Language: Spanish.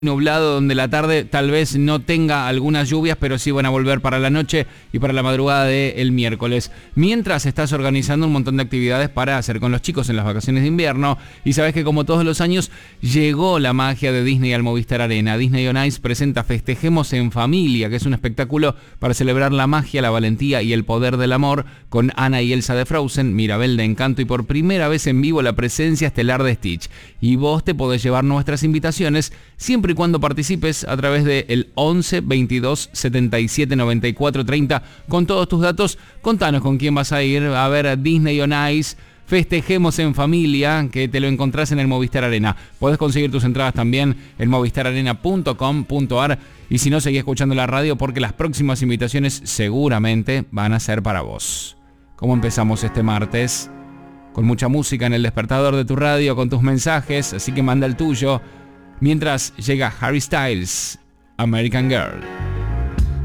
nublado, donde la tarde tal vez no tenga algunas lluvias, pero sí van a volver para la noche y para la madrugada del miércoles. Mientras estás organizando un montón de actividades para hacer con los chicos en las vacaciones de invierno, y sabes que como todos los años llegó la magia de Disney al Movistar Arena. Disney On Ice presenta Festejemos en Familia, que es un espectáculo para celebrar la magia, la valentía y el poder del amor, con Anna y Elsa de Frozen, Mirabel de Encanto y por primera vez en vivo la presencia estelar de Stitch. Y vos te podés llevar nuestras invitaciones siempre y cuando participes a través de el 11 22 77 94 30 con todos tus datos. Contanos con quién vas a ir a ver Disney On Ice. Festejemos en Familia, que te lo encontrás en el Movistar Arena. Podés conseguir tus entradas también en movistararena.com.ar, y si no, seguí escuchando la radio porque las próximas invitaciones seguramente van a ser para vos. ¿Cómo empezamos este martes? Con mucha música en el despertador de tu radio, con tus mensajes, así que manda el tuyo. Mientras llega Harry Styles, American Girl.